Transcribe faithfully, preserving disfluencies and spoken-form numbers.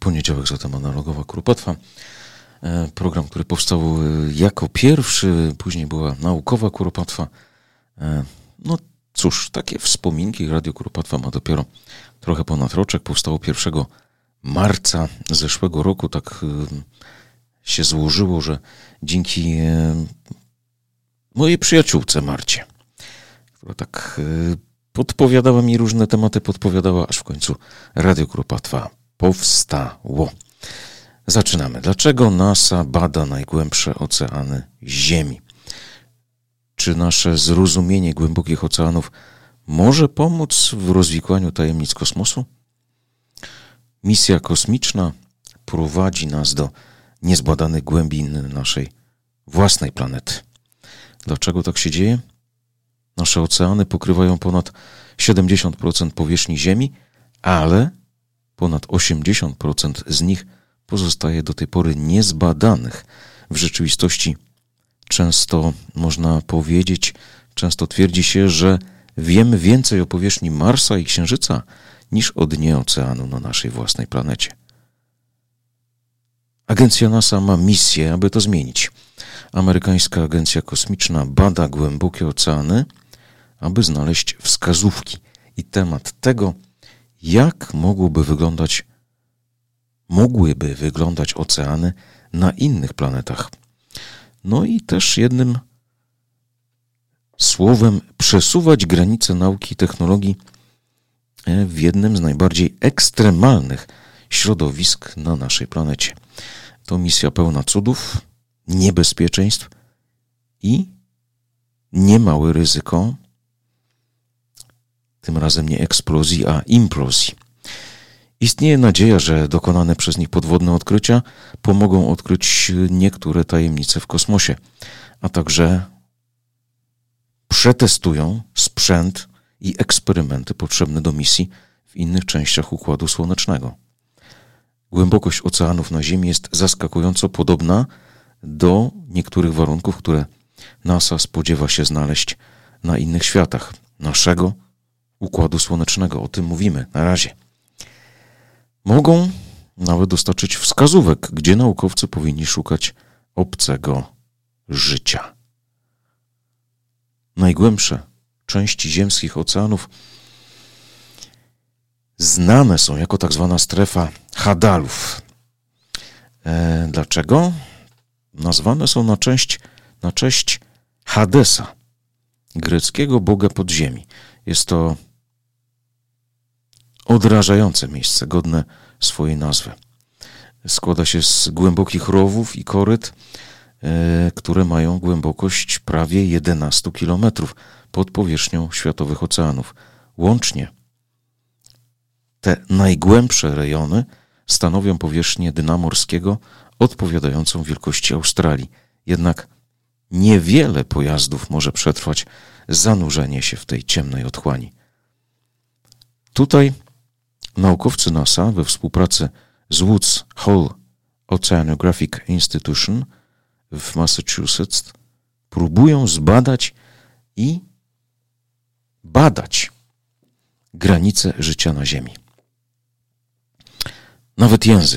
poniedziałek, zatem analogowa kuropatwa. Program, który powstał jako pierwszy, później była naukowa kuropatwa. No cóż, takie wspominki. Radio Kuropatwa ma dopiero trochę ponad roczek. Powstało pierwszego marca zeszłego roku. Tak się złożyło, że dzięki mojej przyjaciółce Marcie, która tak podpowiadała mi różne tematy, podpowiadała, aż w końcu Radio Kuropatwa powstało. Zaczynamy. Dlaczego NASA bada najgłębsze oceany Ziemi? Czy nasze zrozumienie głębokich oceanów może pomóc w rozwikłaniu tajemnic kosmosu? Misja kosmiczna prowadzi nas do niezbadanych głębin naszej własnej planety. Dlaczego tak się dzieje? Nasze oceany pokrywają ponad siedemdziesiąt procent powierzchni Ziemi, ale ponad osiemdziesiąt procent z nich pozostaje do tej pory niezbadanych. W rzeczywistości często można powiedzieć, często twierdzi się, że wiemy więcej o powierzchni Marsa i Księżyca niż o dnie oceanu na naszej własnej planecie. Agencja NASA ma misję, aby to zmienić. Amerykańska Agencja Kosmiczna bada głębokie oceany, aby znaleźć wskazówki i temat tego, jak mogłoby wyglądać, mogłyby wyglądać oceany na innych planetach. No i też jednym słowem przesuwać granice nauki i technologii w jednym z najbardziej ekstremalnych środowisk na naszej planecie. To misja pełna cudów, niebezpieczeństw i niemałe ryzyko, tym razem nie eksplozji, a implozji. Istnieje nadzieja, że dokonane przez nich podwodne odkrycia pomogą odkryć niektóre tajemnice w kosmosie, a także przetestują sprzęt i eksperymenty potrzebne do misji w innych częściach Układu Słonecznego. Głębokość oceanów na Ziemi jest zaskakująco podobna do niektórych warunków, które NASA spodziewa się znaleźć na innych światach naszego Układu Słonecznego. O tym mówimy na razie. Mogą nawet dostarczyć wskazówek, gdzie naukowcy powinni szukać obcego życia. Najgłębsze części ziemskich oceanów znane są jako tak zwana strefa Hadalów. E, dlaczego? Nazwane są na cześć, na cześć Hadesa, greckiego boga podziemi. Jest to odrażające miejsce, godne swojej nazwy. Składa się z głębokich rowów i koryt, e, które mają głębokość prawie jedenaście kilometrów pod powierzchnią światowych oceanów. Łącznie te najgłębsze rejony stanowią powierzchnię dna morskiego odpowiadającą wielkości Australii. Jednak niewiele pojazdów może przetrwać zanurzenie się w tej ciemnej otchłani. Tutaj naukowcy NASA we współpracy z Woods Hole Oceanographic Institution w Massachusetts próbują zbadać i badać granice życia na Ziemi. Nawet język